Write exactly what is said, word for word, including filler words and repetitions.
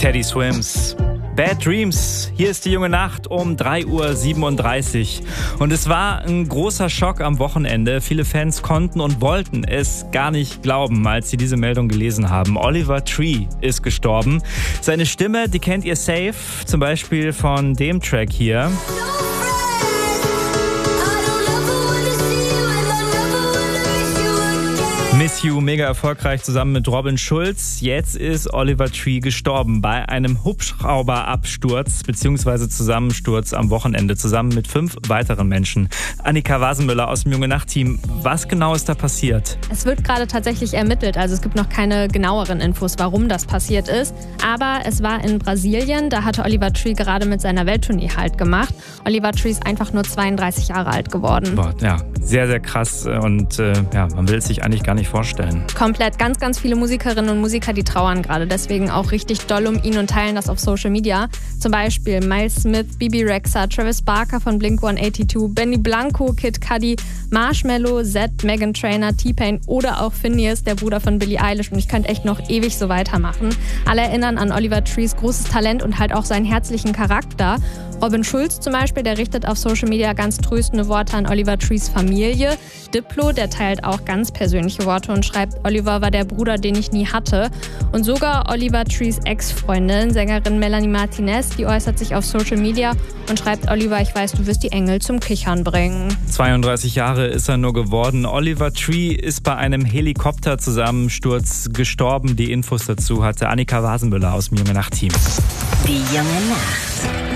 Teddy Swims. Bad Dreams. Hier ist die junge Nacht um drei Uhr siebenunddreißig. Und es war ein großer Schock am Wochenende. Viele Fans konnten und wollten es gar nicht glauben, als sie diese Meldung gelesen haben. Oliver Tree ist gestorben. Seine Stimme, die kennt ihr safe, zum Beispiel von dem Track hier. Miss You, mega erfolgreich zusammen mit Robin Schulz. Jetzt ist Oliver Tree gestorben bei einem Hubschrauberabsturz bzw. Zusammensturz am Wochenende zusammen mit fünf weiteren Menschen. Annika Wasenmüller aus dem Junge Nacht Team. Was genau ist da passiert? Es wird gerade tatsächlich ermittelt, also es gibt noch keine genaueren Infos, warum das passiert ist. Aber es war in Brasilien, da hatte Oliver Tree gerade mit seiner Welttournee halt gemacht. Oliver Tree ist einfach nur zweiunddreißig Jahre alt geworden. Boah, ja, sehr, sehr krass und äh, ja, man will es sich eigentlich gar nicht vorstellen. Komplett. Ganz, ganz viele Musikerinnen und Musiker, die trauern gerade. Deswegen auch richtig doll um ihn und teilen das auf Social Media. Zum Beispiel Miles Smith, Bebe Rexha, Travis Barker von Blink hundertzweiundachtzig, Benny Blanco, Kid Cudi, Marshmello, Zedd, Meghan Trainor, T-Pain oder auch Finneas, der Bruder von Billie Eilish. Und ich könnte echt noch ewig so weitermachen. Alle erinnern an Oliver Trees großes Talent und halt auch seinen herzlichen Charakter. Robin Schulz zum Beispiel, der richtet auf Social Media ganz tröstende Worte an Oliver Trees Familie. Diplo, der teilt auch ganz persönliche Worte und schreibt, Oliver war der Bruder, den ich nie hatte. Und sogar Oliver Trees Ex-Freundin, Sängerin Melanie Martinez, die äußert sich auf Social Media und schreibt, Oliver, ich weiß, du wirst die Engel zum Kichern bringen. zweiunddreißig Jahre ist er nur geworden. Oliver Tree ist bei einem Helikopterzusammensturz gestorben. Die Infos dazu hatte Annika Wasenmüller aus dem Junge Nacht Team. Die junge Nacht.